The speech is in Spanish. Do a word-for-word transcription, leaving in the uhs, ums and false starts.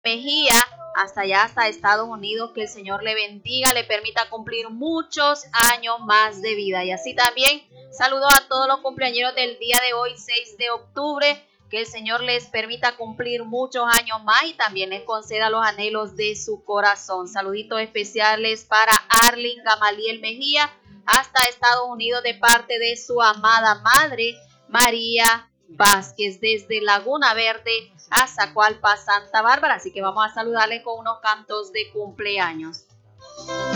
Mejía, hasta allá, hasta Estados Unidos, que el Señor le bendiga, le permita cumplir muchos años más de vida. Y así también saludo a todos los cumpleañeros del día de hoy, seis de octubre, que el Señor les permita cumplir muchos años más y también les conceda los anhelos de su corazón. Saluditos especiales para Arlene Gamaliel Mejía, hasta Estados Unidos, de parte de su amada madre, María Vázquez, desde Laguna Verde a Zacualpa, Santa Bárbara. Así que vamos a saludarle con unos cantos de cumpleaños.